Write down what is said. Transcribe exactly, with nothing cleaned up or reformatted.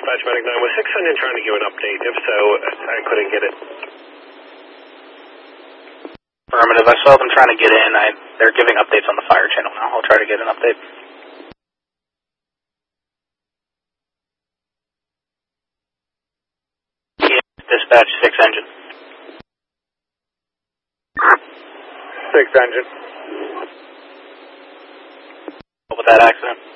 dispatch medic nine, was six engine trying to give an update? If so, I couldn't get it. Affirmative. I saw them trying to get in. I, they're giving updates on the fire channel now. I'll try to get an update. Dispatch, six engine. Six engine. What with that accident?